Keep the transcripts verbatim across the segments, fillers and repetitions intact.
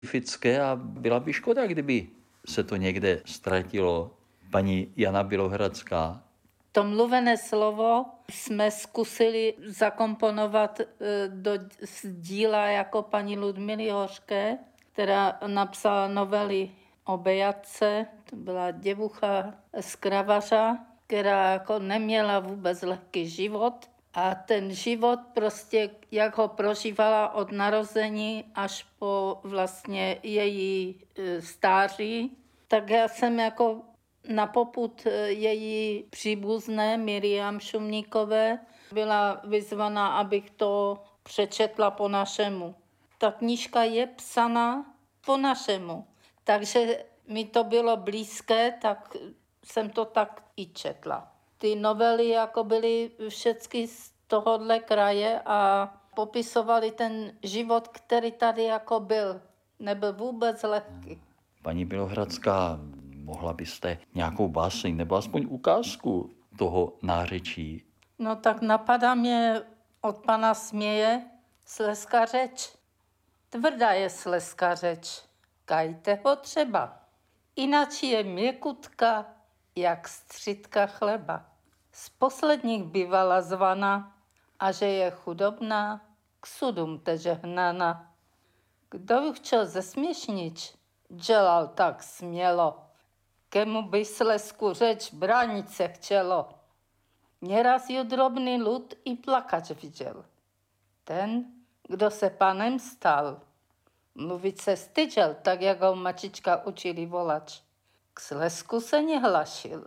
specifické a byla by škoda, kdyby se to někde ztratilo. Paní Jana Bělohradská. To mluvené slovo jsme zkusili zakomponovat do díla jako paní Ludmily Hořké, která napsala novely o Bejatce. To byla děvucha z Kravařa, která jako neměla vůbec lehký život. A ten život prostě, jak ho prožívala od narození až po vlastně její stáří, tak já jsem jako na popud její příbuzné Miriam Šumníkové byla vyzvaná, abych to přečetla po našemu. Ta knížka je psaná po našemu, takže mi to bylo blízké, tak jsem to tak i četla. Ty novely jako byly všechny z tohohle kraje a popisovali ten život, který tady jako byl. Nebyl vůbec lehký. Paní Bělohradská, mohla byste nějakou báseň nebo aspoň ukázku toho nářečí? No tak napadá mě od pana Směje Slezská řeč. Tvrdá je slezská řeč, kajte ho třeba. Inač je měkutka, jak střitka chleba. Z posledních bývala zvaná, a že je chudobná, k sudům teže hnána. Kdo ju chtěl zesměšnič, dělal tak smělo. Kemu by slezskou řeč bránit se chtělo. Nieraz ju drobný lud i plakač viděl. Ten, kdo se panem stal, mluvit se styděl, tak jak ho mačička učili volač. K Slezsku se nehlašil,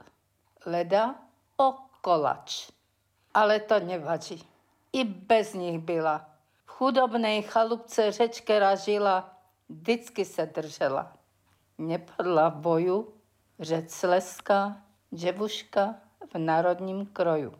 leda o kolač. Ale to nevadí. I bez nich byla. V chudobnej chalupce řeč, která žila, vždycky se držela. Nepadla v boju řeč slezská děvuška v národním kroju.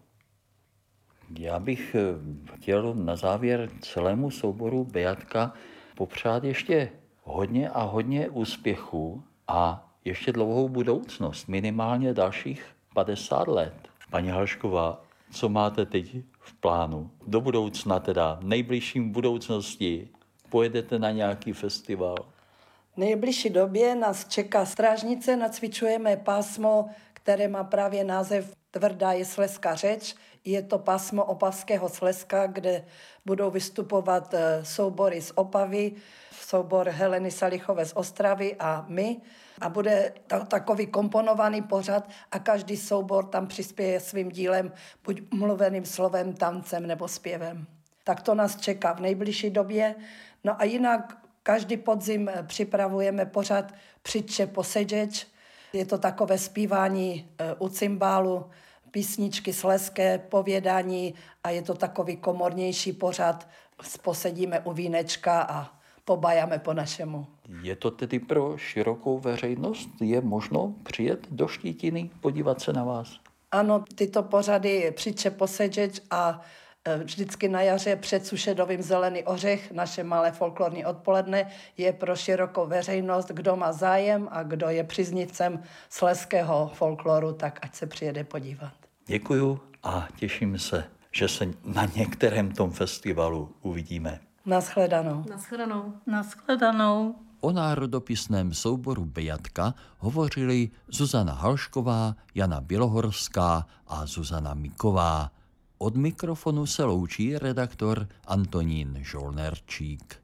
Já bych chtěl na závěr celému souboru Bejatka popřát ještě hodně a hodně úspěchů a ještě dlouhou budoucnost, minimálně dalších padesát let. Paní Halšková, co máte teď v plánu? Do budoucna teda, v nejbližším budoucnosti, pojedete na nějaký festival? V nejbližší době nás čeká strážnice, nacvičujeme pásmo, které má právě název Tvrdá je slezská řeč. Je to pásmo Opavského Slezska, kde budou vystupovat soubory z Opavy, soubor Heleny Salichové z Ostravy a my. A bude to takový komponovaný pořad a každý soubor tam přispěje svým dílem, buď mluveným slovem, tancem nebo zpěvem. Tak to nás čeká v nejbližší době. No a jinak každý podzim připravujeme pořad Přijďte poseděč. Je to takové zpívání u cymbálu, písničky slezské, povědání a je to takový komornější pořad. Posedíme u vínečka a pobajáme po našemu. Je to tedy pro širokou veřejnost? Je možno přijet do Štítiny, podívat se na vás? Ano, tyto pořady Přijďte poseděč a vždycky na jaře před Sušedovým Zelený ořech, naše malé folklorní odpoledne, je pro širokou veřejnost, kdo má zájem a kdo je příznivcem slezského folkloru, tak ať se přijede podívat. Děkuju a těším se, že se na některém tom festivalu uvidíme. Naschledanou. Naschledanou. Naschledanou. O národopisném souboru Bejatka hovořili Zuzana Halšková, Jana Bělohorská a Zuzana Miková. Od mikrofonu se loučí redaktor Antonín Žolnerčík.